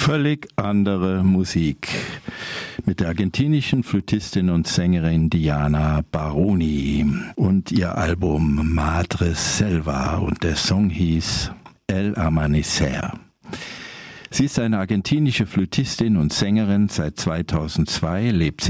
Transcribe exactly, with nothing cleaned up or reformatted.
völlig andere Musik mit der argentinischen Flötistin und Sängerin Diana Baroni und ihr Album Madre Selva, und der Song hieß El Amanecer. Sie ist eine argentinische Flötistin und Sängerin. Seit zweitausendzwei lebt sie